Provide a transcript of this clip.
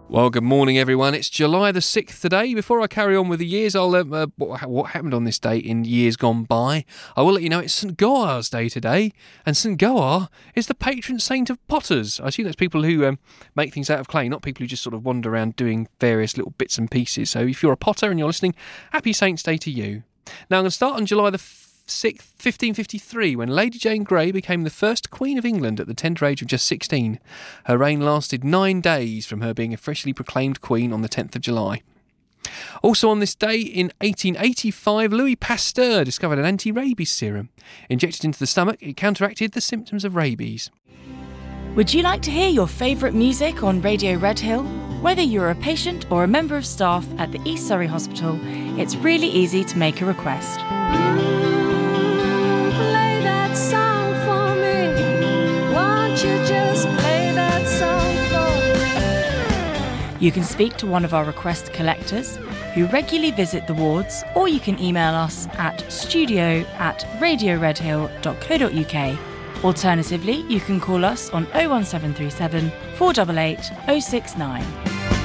Well, good morning, everyone. It's July the 6th today. Before I carry on with the years, I'll what happened on this day in years gone by. I will let you know it's St. Goar's Day today, and St. Goar is the patron saint of potters. I assume that's people who make things out of clay, not people who just sort of wander around doing various little bits and pieces. So if you're a potter and you're listening, happy Saints' Day to you. Now, I'm going to start on July the 6th, 1553, when Lady Jane Grey became the first Queen of England at the tender age of just 16. Her reign lasted 9 days from her being officially proclaimed Queen on the 10th of July. Also on this day in 1885, Louis Pasteur discovered an anti-rabies serum. Injected into the stomach, it counteracted the symptoms of rabies. Would you like to hear your favourite music on Radio Redhill? Whether you're a patient or a member of staff at the East Surrey Hospital, it's really easy to make a request. You can speak to one of our request collectors who regularly visit the wards, or you can email us at studio@radioredhill.co.uk. Alternatively, you can call us on 01737 488 069.